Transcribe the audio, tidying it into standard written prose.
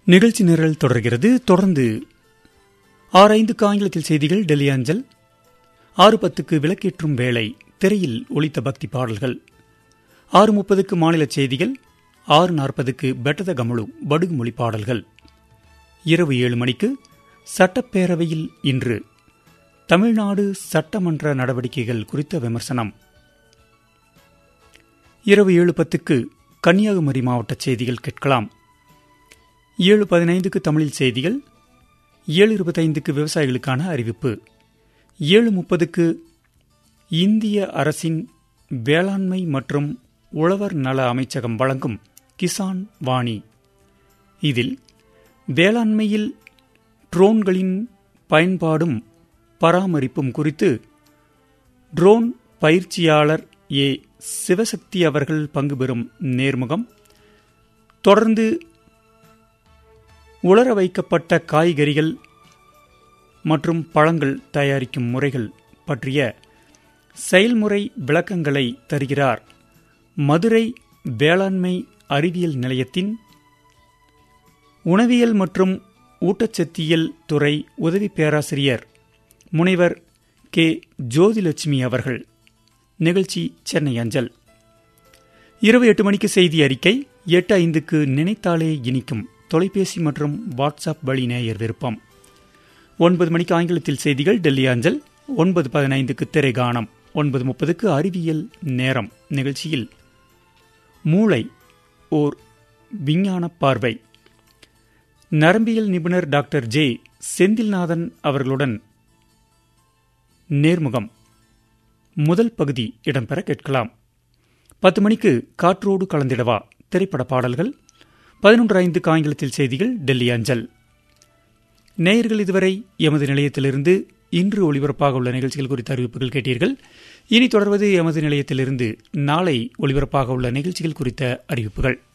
நிகழ்ச்சி நிரல் தொடர்கிறது. தொடர்ந்து 6:05 ஆங்கிலத்தில் செய்திகள் டெல்லி அஞ்சல், 6:10 விளக்கேற்றும் வேளை, திரையில் ஒலித்த பக்தி பாடல்கள், 6:30 மாநில செய்திகள், 6:40 பெட்டத கமலு படுகு மொழி பாடல்கள், இரவு 7 மணிக்கு சட்டப்பேரவையில் இன்று தமிழ்நாடு சட்டமன்ற நடவடிக்கைகள் குறித்த விமர்சனம், இரவு 7:10 கன்னியாகுமரி மாவட்ட செய்திகள் கேட்கலாம். 7:15 தமிழில் செய்திகள், 7:25 விவசாயிகளுக்கான அறிவிப்பு, 7:30 இந்திய அரசின் வேளாண்மை மற்றும் உழவர் நல அமைச்சகம் வழங்கும் கிசான் வாணி. இதில் வேளாண்மையில் ட்ரோன்களின் பயன்பாடும் பராமரிப்பும் குறித்து ட்ரோன் பயிற்சியாளர் ஏ சிவசக்தி அவர்கள் பங்கு பெறும் நேர்முகம், தொடர்ந்து உலர வைக்கப்பட்ட காய்கறிகள் மற்றும் பழங்கள் தயாரிக்கும் முறைகள் பற்றிய செயல்முறை விளக்கங்களை தருகிறார் மதுரை வேளாண்மை அறிவியல் நிலையத்தின் உணவியல் மற்றும் ஊட்டச்சத்தியல் துறை உதவி பேராசிரியர் முனைவர் கே ஜோதிலட்சுமி அவர்கள். நிகழ்ச்சி சென்னை அஞ்சல். இரவு 8 மணிக்கு செய்தி அறிக்கை, 8:05 நினைத்தாலே இனிக்கும் தொலைபேசி மற்றும் வாட்ஸ்அப் வழி நேயர் விருப்பம், 9 மணிக்கு ஆங்கிலத்தில் செய்திகள் டெல்லி அஞ்சல், 9:15 திரைகானம், 9:30 அறிவியல் நேரம். நிகழ்ச்சியில் மூளை ஓர் விஞ்ஞான பார்வை, நரம்பியல் நிபுணர் டாக்டர் ஜே செந்தில்நாதன் அவர்களுடன் நேர்முகம் முதல் பகுதி இடம்பெற கேட்கலாம். 10 மணிக்கு காற்றோடு கலந்திடவா திரைப்பட பாடல்கள், 11:05 ஆங்கிலத்தில் செய்திகள் டெல்லி அஞ்சல். நேயர்கள் இதுவரை எமது நிலையத்திலிருந்து இன்று ஒலிபரப்பாக உள்ள நிகழ்ச்சிகள் குறித்த அறிவிப்புகள் கேட்டீர்கள். இனி தொடர்வது எமது நிலையத்திலிருந்து நாளை ஒலிபரப்பாக உள்ள நிகழ்ச்சிகள் குறித்த அறிவிப்புகள்.